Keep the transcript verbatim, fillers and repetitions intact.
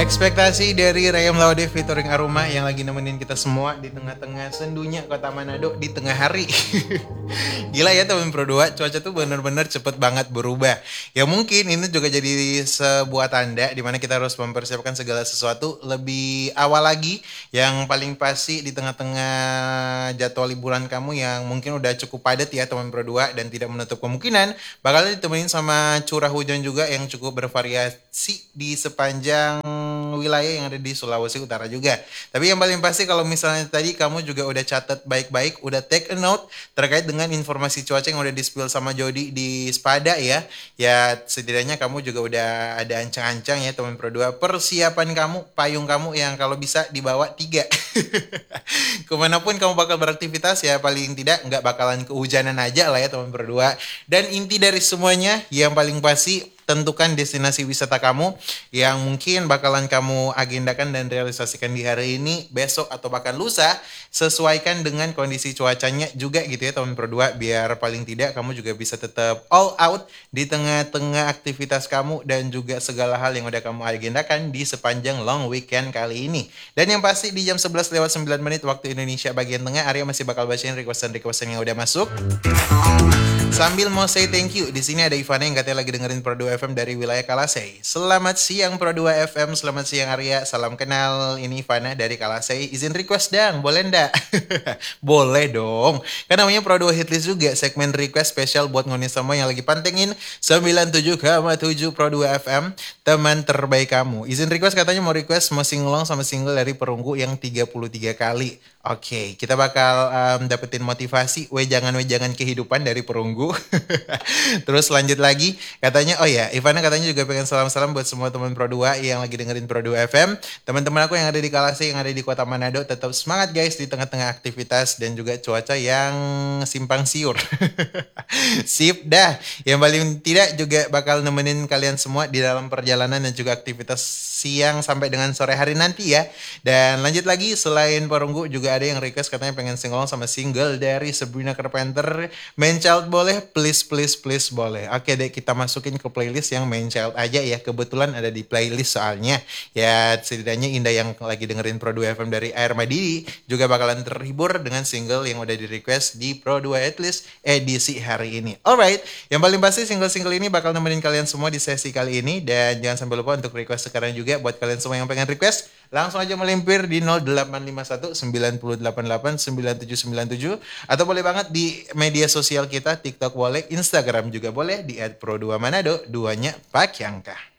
Ekspektasi dari Rayam Laude featuring Aruma yang lagi nemenin kita semua di tengah-tengah sendunya kota Manado di tengah hari. Gila ya teman Pro dua, cuaca tuh bener-bener cepet banget berubah. Ya mungkin ini juga jadi sebuah tanda di mana kita harus mempersiapkan segala sesuatu lebih awal lagi. Yang paling pasti di tengah-tengah jadwal liburan kamu yang mungkin udah cukup padat ya teman Pro dua, dan tidak menutup kemungkinan bakal ditemenin sama curah hujan juga yang cukup bervariasi di sepanjang wilayah yang ada di Sulawesi Utara juga. Tapi yang paling pasti kalau misalnya tadi kamu juga udah catat baik-baik, udah take a note terkait dengan informasi cuaca yang udah di-spill sama Jody di Spada ya. Ya setidaknya kamu juga udah ada ancang-ancang ya teman Pro dua. Persiapan kamu, payung kamu yang kalau bisa dibawa tiga. Kemanapun kamu bakal beraktivitas ya paling tidak nggak bakalan kehujanan aja lah ya teman Pro dua. Dan inti dari semuanya yang paling pasti tentukan destinasi wisata kamu yang mungkin bakalan kamu agendakan dan realisasikan di hari ini, besok, atau bahkan lusa. Sesuaikan dengan kondisi cuacanya juga gitu ya teman Pro dua, biar paling tidak kamu juga bisa tetap all out di tengah-tengah aktivitas kamu dan juga segala hal yang udah kamu agendakan di sepanjang long weekend kali ini. Dan yang pasti di jam sebelas lewat sembilan menit waktu Indonesia bagian tengah, Arya masih bakal bacain requestan-requestan yang udah masuk. Sambil mau say thank you, di sini ada Ivana yang katanya lagi dengerin Pro dua F M dari wilayah Kalasei. Selamat siang Pro dua F M, selamat siang Arya, salam kenal. Ini Ivana dari Kalasei. Izin request dong, boleh ndak? Boleh dong. Kan namanya Pro dua Hitlist juga, segmen request spesial buat ngoni semua yang lagi pantengin sembilan puluh tujuh koma tujuh Pro dua F M, teman terbaik kamu. Izin request katanya mau request mau singlong sama single dari Perunggu yang tiga puluh tiga kali. Oke, okay, kita bakal um, dapetin motivasi wejangan-wejangan kehidupan dari Perunggu. Terus lanjut lagi, katanya, oh ya, Ivana katanya juga pengen salam-salam buat semua teman Pro dua yang lagi dengerin Pro dua F M. Teman-teman aku yang ada di Kalasei, yang ada di kota Manado, tetap semangat guys di tengah-tengah aktivitas dan juga cuaca yang simpang siur. Sip dah, yang paling tidak juga bakal nemenin kalian semua di dalam perjalanan dan juga aktivitas siang sampai dengan sore hari nanti ya. Dan lanjut lagi, selain Perunggu juga ada yang request katanya pengen singlong sama single dari Sabrina Carpenter, Man Child boleh, please please please boleh. Oke deh, kita masukin ke playlist yang Man Child aja ya, kebetulan ada di playlist soalnya. Ya setidaknya Indah yang lagi dengerin Pro dua F M dari Air Madidi juga bakalan terhibur dengan single yang udah di request di Pro dua Hitlist edisi hari ini. Alright, yang paling pasti single-single ini bakal nemenin kalian semua di sesi kali ini. Dan jangan sampai lupa untuk request sekarang juga buat kalian semua yang pengen request, langsung aja melimpir di nol delapan lima satu sembilan delapan delapan sembilan tujuh sembilan tujuh, atau boleh banget di media sosial kita, TikTok boleh, Instagram juga boleh di et pro dua manado, duanya pakai angka.